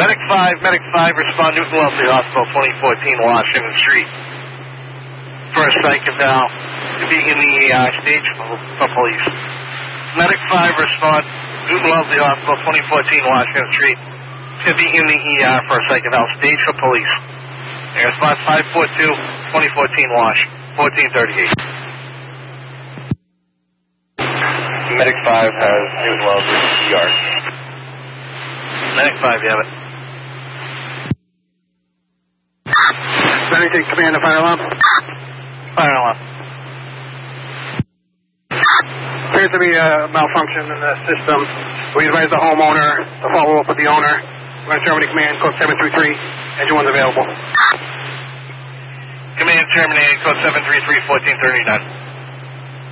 Medic 5, respond Newton Wellesley Hospital, 2014 Washington Street. First psychic now to be in the stage for police. Medic 5, respond Newton Wellesley Hospital, 2014 Washington Street. To be in the ER for a psychic now, stage for police. Air spot 542, 2014 Wash, 1438. Medic 5 has Newton Wellesley ER. Medic 5, you have it. Anything, command the fire alarm? Fire alarm. Appears to be a malfunction in the system. We advise the homeowner to follow up with the owner. We're going to terminate command, code 733. Engine 1's available. Command terminated, code 733, 1439.